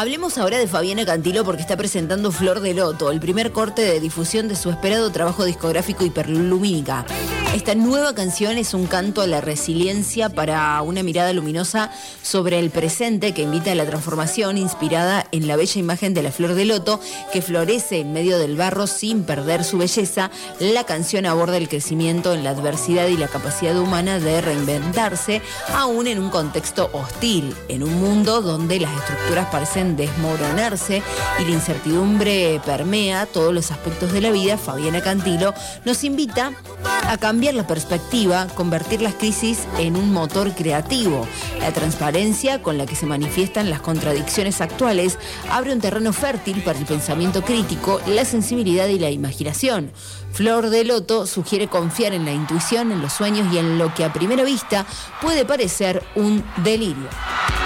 Hablemos ahora de Fabiana Cantilo porque está presentando Flor de Loto, el primer corte de difusión de su esperado trabajo discográfico Hiperlumínica. Esta nueva canción es un canto a la resiliencia para una mirada luminosa sobre el presente que invita a la transformación, inspirada en la bella imagen de la flor de loto que florece en medio del barro sin perder su belleza. La canción aborda el crecimiento en la adversidad y la capacidad humana de reinventarse, aún en un contexto hostil, en un mundo donde las estructuras parecen desmoronarse y la incertidumbre permea todos los aspectos de la vida. Fabiana Cantilo nos invita a cambiar la perspectiva, convertir las crisis en un motor creativo. La transparencia con la que se manifiestan las contradicciones actuales abre un terreno fértil para el pensamiento crítico, la sensibilidad y la imaginación. Flor de Loto sugiere confiar en la intuición, en los sueños y en lo que a primera vista puede parecer un delirio.